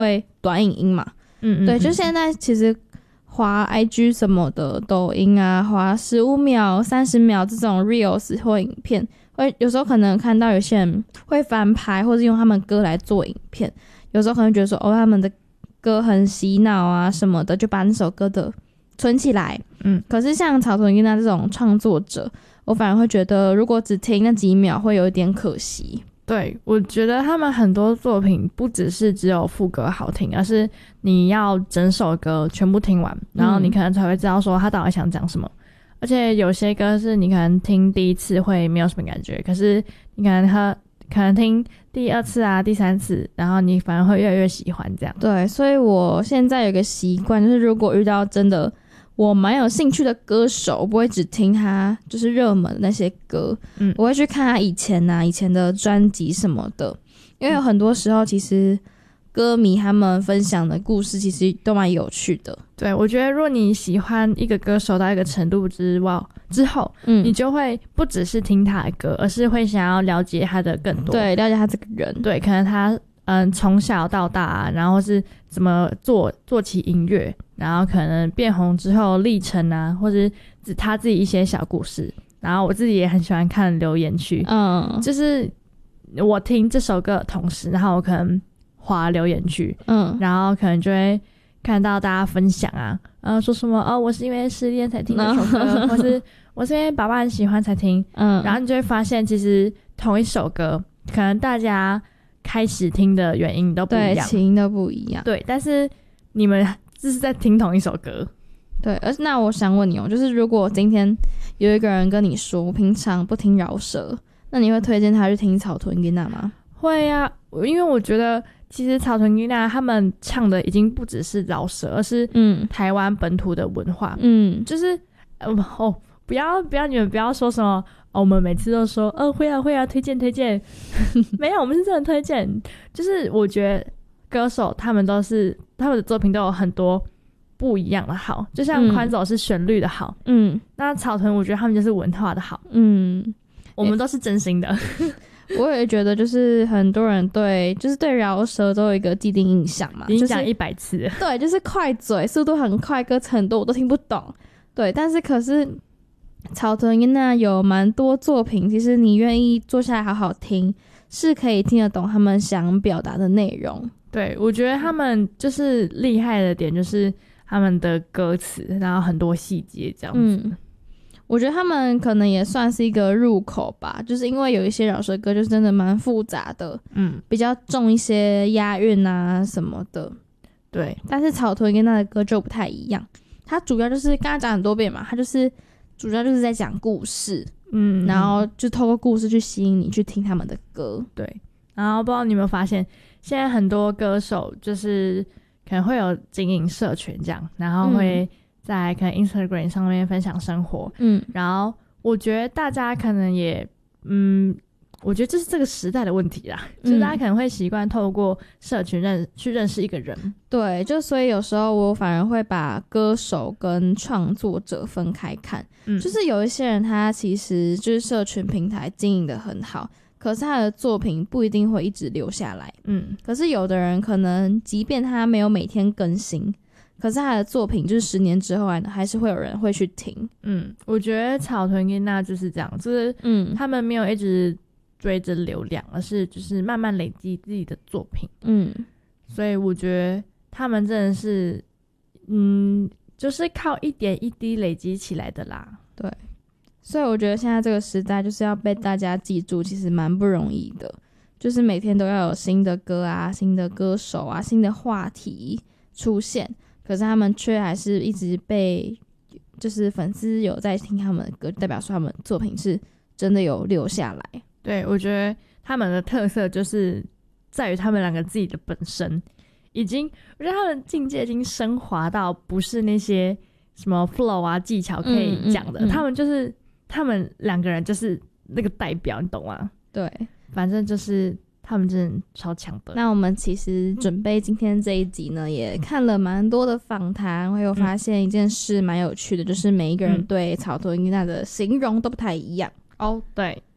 会短影音嘛，对，就现在其实滑 IG 什么的，抖音啊，滑15秒、30秒这种 reels 或影片，会有时候可能看到有些人会翻拍，或是用他们歌来做影片，有时候可能觉得说他们的歌很洗脑啊什么的，就把那首歌的存起来。可是像草屯英娜这种创作者，我反而会觉得如果只听那几秒会有一点可惜。 对，我觉得他们很多作品不只有副歌好听，而是你要整首歌全部听完，然后你可能才会知道说他到底想讲什么。而且有些歌是你可能听第一次会没有什么感觉，可是你可能听第2次啊、第3次，然后你反而会越来越喜欢这样。 对，所以我现在有个习惯，就是如果遇到真的我蛮有兴趣的歌手，我不会只听他就是热门的那些歌，我会去看他以前的专辑什么的，因为有很多时候其实歌迷他们分享的故事其实都蛮有趣的。 对，我觉得如果你喜欢一个歌手到一个程度之后，你就会不只是听他的歌，而是会想要了解他的更多， 对，了解他这个人， 对，可能他从小到大然后是怎么做起音乐，然后可能变红之后历程啊，或者他自己一些小故事。然后我自己也很喜欢看留言区，就是我听这首歌的同时，然后我可能滑留言区，然后可能就会看到大家分享啊，说什么我是因为失恋才听这首歌，或是我是因为爸爸很喜欢才听，然后你就会发现其实同一首歌可能大家开始听的原因都不一样， 对，起因都不一样， 对，但是你们就是在听同一首歌。 对，那我想问你就是如果今天有一个人跟你说我平常不听饶舌，那你会推荐他去听草屯英娜吗？ 会啊，因为我觉得其实草屯英娜他们唱的已经不只是饶舌，而是台湾本土的文化，就是不要你们不要说什么我们每次都说会啊推荐没有，我们是真的推荐。就是我觉得歌手他们的作品都有很多不一样的好，就像宽走是旋律的好，那草屯我觉得他们就是文化的好，我们都是真心的。 我也觉得就是很多人对饶舌都有一个既定印象嘛， 已经讲100次了， 对，就是快嘴，速度很快，歌词很多我都听不懂，对，但是可是草屯英娜有蛮多作品，其实你愿意坐下来好好听，是可以听得懂他们想表达的内容。 对，我觉得他们就是厉害的点就是他们的歌词，然后很多细节这样子。 我觉得他们可能也算是一个入口吧，就是因为有一些饶舌歌就是真的蛮复杂的，比较重一些押韵啊什么的。对，但是草屯英娜的歌就不太一样，它主要就是刚刚讲很多遍嘛，它就是主要就是在讲故事，然后就透过故事去吸引你去听他们的歌。 对，然后不知道你有没有发现，现在很多歌手就是可能会有经营社群这样，然后会在可能 Instagram 上面分享生活，然后我觉得大家可能也我觉得这是这个时代的问题啦，就是大家可能会习惯透过社群去认识一个人。 对，就所以有时候我反而会把歌手跟创作者分开看，就是有一些人他其实就是社群平台经营的很好，可是他的作品不一定会一直留下来，可是有的人可能即便他没有每天更新，可是他的作品就是10年之后还是会有人会去听。 我觉得草屯英娜就是这样，就是他们没有一直追着流量，而是就是慢慢累积自己的作品。所以我觉得他们真的是就是靠一点一滴累积起来的啦。 对，所以我觉得现在这个时代就是要被大家记住其实蛮不容易的，就是每天都要有新的歌啊、新的歌手啊、新的话题出现，可是他们却还是一直被就是粉丝有在听他们的歌，代表说他们作品是真的有留下来。 对，我觉得他们的特色就是在于他们两个自己的本身我觉得他们境界已经升华到不是那些什么 flow 啊技巧可以讲的，他们两个人就是那个代表，你懂吗？对，反正就是他们真的超强的。 那我们其实准备今天这一集呢，也看了蛮多的访谈，会有发现一件事蛮有趣的，就是每一个人对草屯英娜的形容都不太一样。 对，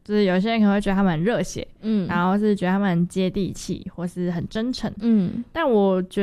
就是有些人可能会觉得他们很热血，然后是觉得他们很接地气，或是很真诚，但我觉